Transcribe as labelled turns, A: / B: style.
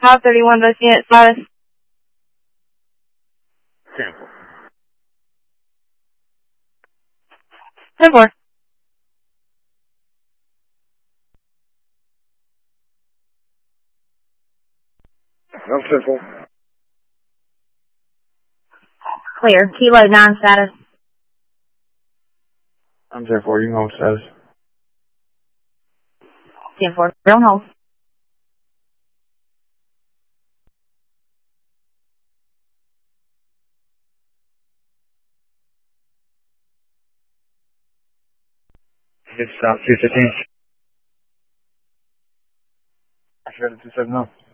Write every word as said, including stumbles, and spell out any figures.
A: Hawk thirty-one, bus unit status.
B: ten four.
A: ten four.
B: I'm ten four.
A: Clear. Kilo nine status.
B: I'm ten four. You can hold status.
A: ten four. Don't hold.
B: It's South two fifteen. I should have two seven zero.